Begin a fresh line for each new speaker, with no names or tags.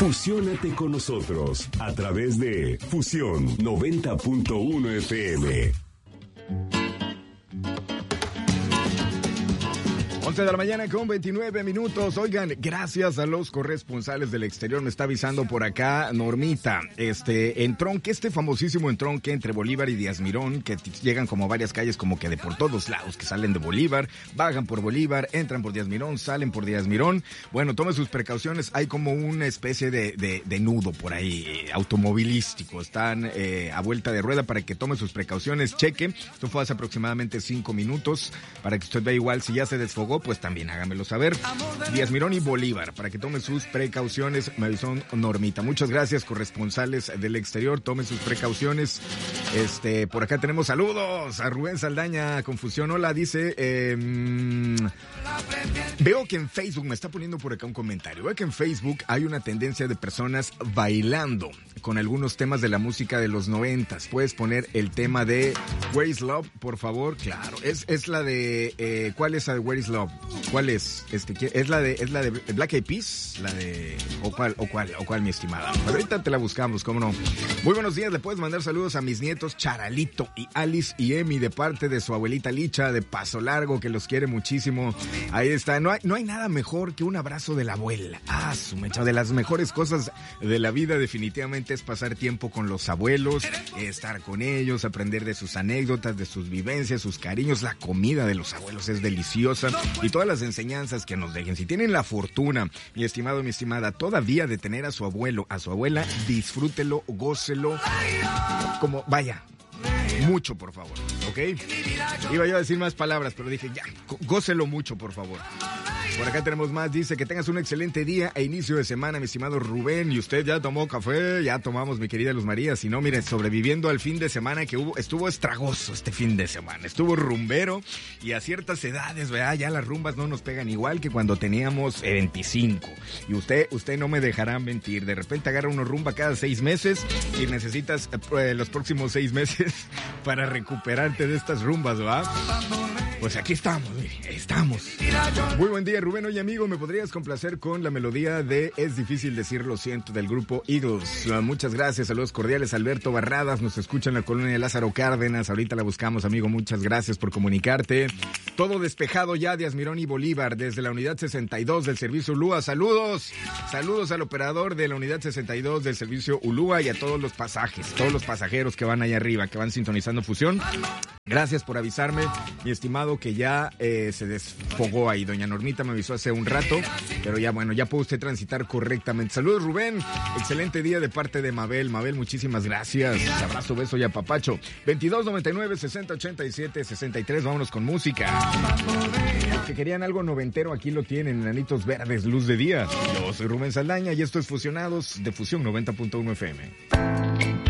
Fusiónate con nosotros a través de Fusión 90.1 FM.
11 de la mañana con 29 minutos. Oigan, gracias a los corresponsales del exterior. Me está avisando por acá Normita, entronque, famosísimo entronque entre Bolívar y Díaz Mirón, que llegan como a varias calles como que de por todos lados, que salen de Bolívar, bajan por Bolívar, entran por Díaz Mirón, salen por Díaz Mirón. Bueno, tome sus precauciones. Hay como una especie de nudo por ahí, automovilístico. Están a vuelta de rueda para que tome sus precauciones. Cheque. Esto fue hace aproximadamente 5 minutos para que usted vea igual si ya se desfogó, pues también hágamelo saber. Díaz Mirón y Bolívar, para que tomen sus precauciones. Me avisó Normita. Muchas gracias, corresponsales del exterior. Tomen sus precauciones. Por acá tenemos saludos a Rubén Saldaña, Confusión. Hola, dice, veo que en Facebook, me está poniendo por acá un comentario, veo que en Facebook hay una tendencia de personas bailando con algunos temas de la música de los 90s. ¿Puedes poner el tema de Where is Love, por favor? Claro, es la de, ¿cuál es la de Where is Love? ¿Cuál es? Es la de Black Eyed Peas, la de, o cuál, mi estimada. Ahorita te la buscamos, cómo no. Muy buenos días, le puedes mandar saludos a mis nietos Charalito y Alice y Emi de parte de su abuelita Licha de Paso Largo, que los quiere muchísimo. Ahí está, no hay nada mejor que un abrazo de la abuela. Su mecha, de las mejores cosas de la vida definitivamente es pasar tiempo con los abuelos, estar con ellos, aprender de sus anécdotas, de sus vivencias, sus cariños. La comida de los abuelos es deliciosa y todas las enseñanzas que nos dejen. Si tienen la fortuna, mi estimado, mi estimada, todavía de tener a su abuelo, a su abuela, disfrútelo, gócelo, como vaya, mucho, por favor, ¿ok? Iba yo a decir más palabras, pero dije, ya, gócelo mucho, por favor. Por acá tenemos más, dice que tengas un excelente día e inicio de semana, mi estimado Rubén. ¿Y usted ya tomó café? Ya tomamos, mi querida Luz María. Si no, miren, sobreviviendo al fin de semana que estuvo estragoso este fin de semana. Estuvo rumbero y a ciertas edades, ¿verdad? Ya las rumbas no nos pegan igual que cuando teníamos 25. Y usted no me dejará mentir. De repente agarra uno rumba cada 6 meses y necesitas los próximos 6 meses para recuperarte de estas rumbas, ¿verdad? Pues aquí estamos, estamos. Muy buen día, Rubén. Oye, amigo, ¿me podrías complacer con la melodía de Es difícil decir lo siento del grupo Eagles? Muchas gracias, saludos cordiales. Alberto Barradas nos escucha en la colonia de Lázaro Cárdenas. Ahorita la buscamos, amigo. Muchas gracias por comunicarte. Todo despejado ya, Díaz Mirón y Bolívar, desde la unidad 62 del servicio Ulúa. Saludos. Saludos al operador de la unidad 62 del servicio Ulúa y a todos los pasajeros que van allá arriba, que van sintonizando Fusión. Gracias por avisarme, mi estimado, que ya se desfogó ahí. Doña Normita me avisó hace un rato, pero ya bueno, ya puede usted transitar correctamente. Saludos, Rubén. Excelente día de parte de Mabel. Mabel, muchísimas gracias. Abrazo, beso y apapacho. 2299-6087-63. Vámonos con música. Que querían algo noventero, aquí lo tienen. Enanitos Verdes, Luz de Día. Yo soy Rubén Saldaña y esto es Fusionados de Fusión 90.1 FM.